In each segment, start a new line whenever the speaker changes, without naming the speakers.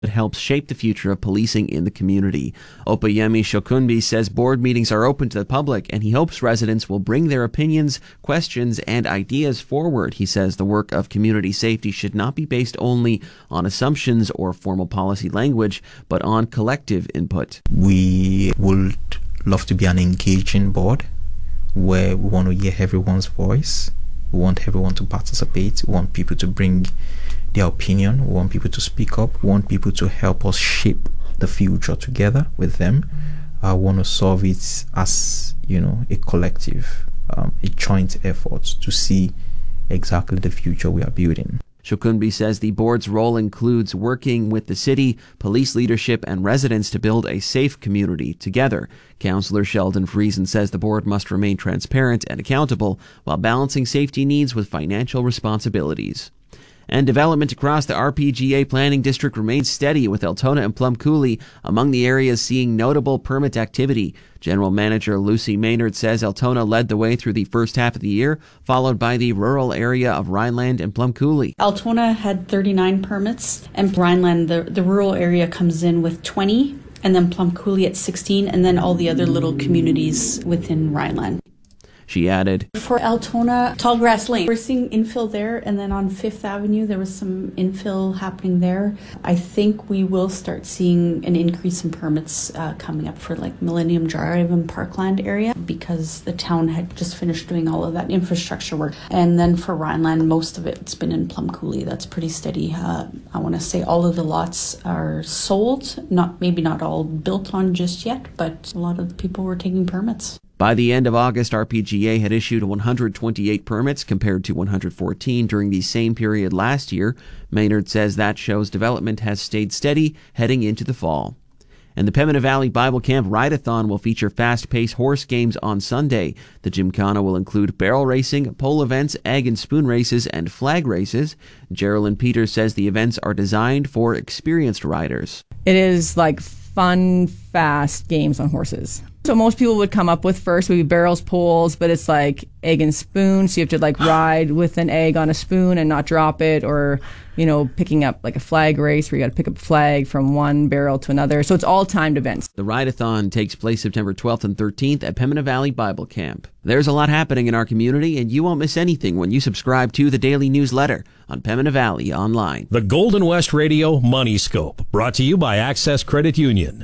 that helps shape the future of policing in the community. Opeyemi Shokunbi says board meetings are open to the public, and he hopes residents will bring their opinions, questions, and ideas forward. He says the work of community safety should not be based only on assumptions or formal policy language, but on collective input.
We would love to be an engaging board where we want to hear everyone's voice. We want everyone to participate. We want people to bring their opinion. We want people to speak up. We want people to help us shape the future together with them. I want to solve it as, a collective, a joint effort to see exactly the future we are building.
Shokunbi says the board's role includes working with the city, police leadership, and residents to build a safe community together. Councillor Sheldon Friesen says the board must remain transparent and accountable while balancing safety needs with financial responsibilities. And development across the RPGA planning district remains steady, with Altona and Plum Coulee among the areas seeing notable permit activity. General Manager Lucy Maynard says Altona led the way through the first half of the year, followed by the rural area of Rhineland and Plum Coulee.
Altona had 39 permits, and Rhineland, the rural area, comes in with 20, and then Plum Coulee at 16, and then all the other little communities within Rhineland.
She added,
For Altona, Tallgrass Lane, we're seeing infill there, and then on 5th Avenue, there was some infill happening there. I think we will start seeing an increase in permits coming up for like Millennium Drive and Parkland area, because the town had just finished doing all of that infrastructure work. And then for Rhineland, most of it's been in Plum Coulee. That's pretty steady. I want to say all of the lots are sold, maybe not all built on just yet, but a lot of the people were taking permits.
By the end of August, RPGA had issued 128 permits compared to 114 during the same period last year. Maynard says that shows development has stayed steady heading into the fall. And the Pembina Valley Bible Camp Ride-a-thon will feature fast-paced horse games on Sunday. The Gymkhana will include barrel racing, pole events, egg and spoon races, and flag races. Geraldine Peters says the events are designed for experienced riders.
It is like fun, fast games on horses. So most people would come up with first would be barrels, poles, but it's like egg and spoon. So you have to like ride with an egg on a spoon and not drop it, or, picking up like a flag race where you got to pick up a flag from one barrel to another. So it's all timed events.
The Ride-a-thon takes place September 12th and 13th at Pembina Valley Bible Camp. There's a lot happening in our community, and you won't miss anything when you subscribe to the daily newsletter on Pembina Valley Online.
The Golden West Radio Money Scope, brought to you by Access Credit Union.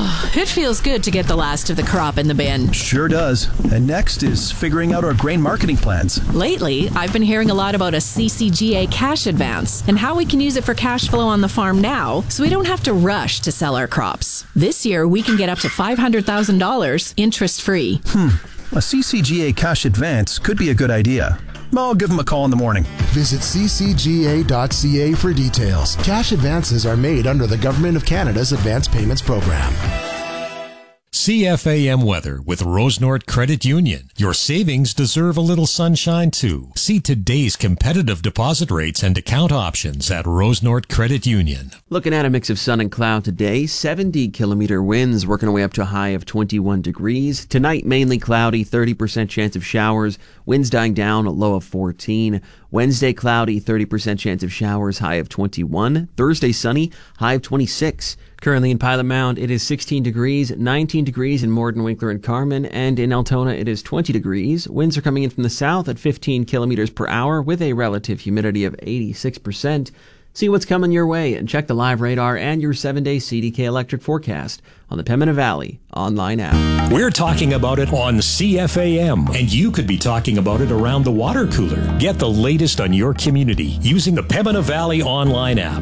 It feels good to get the last of the crop in the bin.
Sure does. And next is figuring out our grain marketing plans.
Lately, I've been hearing a lot about a CCGA cash advance and how we can use it for cash flow on the farm now, so we don't have to rush to sell our crops. This year, we can get up to $500,000 interest-free.
A CCGA cash advance could be a good idea. I'll give them a call in the morning.
Visit ccga.ca for details. Cash advances are made under the Government of Canada's Advance Payments Program.
CFAM weather with Rosenort Credit Union. Your savings deserve a little sunshine too. See today's competitive deposit rates and account options at Rosenort Credit Union.
Looking at a mix of sun and cloud today, 70-kilometer winds working our way up to a high of 21 degrees. Tonight, mainly cloudy, 30% chance of showers. Winds dying down, a low of 14. Wednesday, cloudy, 30% chance of showers, high of 21. Thursday, sunny, high of 26. Currently in Pilot Mound, it is 16 degrees, 19 degrees in Morden, Winkler, and Carman, and in Altona, it is 20 degrees. Winds are coming in from the south at 15 kilometers per hour with a relative humidity of 86%. See what's coming your way and check the live radar and your 7-day CDK electric forecast on the Pembina Valley online app.
We're talking about it on CFAM, and you could be talking about it around the water cooler. Get the latest on your community using the Pembina Valley online app.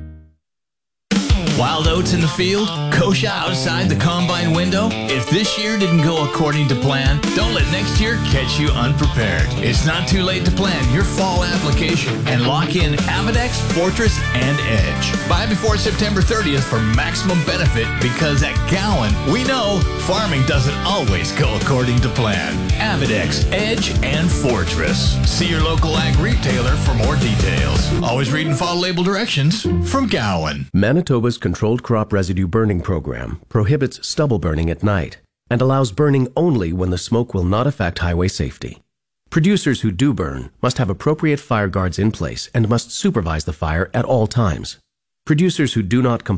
Wild oats in the field, kochia outside the combine window. If this year didn't go according to plan, don't let next year catch you unprepared. It's not too late to plan your fall application and lock in Avidex, Fortress, and Edge. Buy before September 30th for maximum benefit, because at Gowan, we know farming doesn't always go according to plan. Avidex, Edge, and Fortress. See your local ag retailer for more details. Always read and follow label directions from Gowan.
Manitoba's Controlled Crop Residue Burning Program prohibits stubble burning at night and allows burning only when the smoke will not affect highway safety. Producers who do burn must have appropriate fire guards in place and must supervise the fire at all times. Producers who do not comply